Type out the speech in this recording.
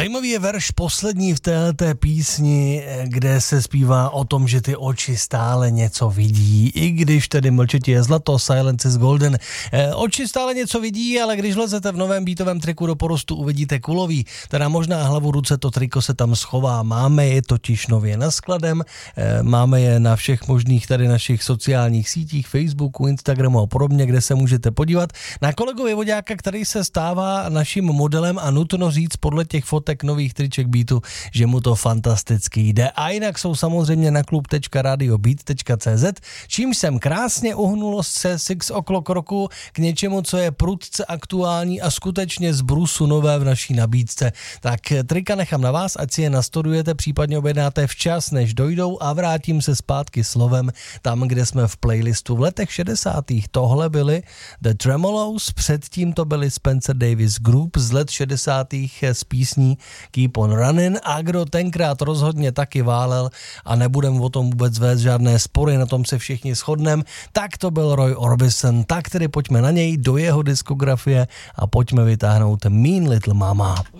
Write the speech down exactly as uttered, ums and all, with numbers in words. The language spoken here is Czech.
Zajímavý je verš poslední v této písni, kde se zpívá o tom, že ty oči stále něco vidí, i když tedy mlčetí je zlato, silence is golden. E, oči stále něco vidí, ale když lezete v novém beatovém triku do porostu, uvidíte kulový, teda možná hlavu, ruce, to triko se tam schová. Máme je totiž nově na skladem, e, máme je na všech možných tady našich sociálních sítích, Facebooku, Instagramu a podobně, kde se můžete podívat. Na kolegu Voďáka, který se stává naším modelem a nutno říct podle těch fotek nových triček Beatu, že mu to fantasticky jde. A jinak jsou samozřejmě na klub tečka radio beat tečka cé zet, čím jsem krásně uhnulo se Six O'Clock roku k něčemu, co je prudce aktuální a skutečně z brusu nové v naší nabídce. Tak trika nechám na vás, ať si je nastudujete, případně objednáte včas, než dojdou, a vrátím se zpátky slovem tam, kde jsme v playlistu v letech šedesátých. Tohle byly The Tremolos, předtím to byly Spencer Davis Group z let šedesátých s písní Keep on Running, a kdo tenkrát rozhodně taky válel a nebudem o tom vůbec vést žádné spory, na tom se všichni shodneme, tak to byl Roy Orbison. Tak tedy pojďme na něj, do jeho diskografie, a pojďme vytáhnout Mean Little Mama.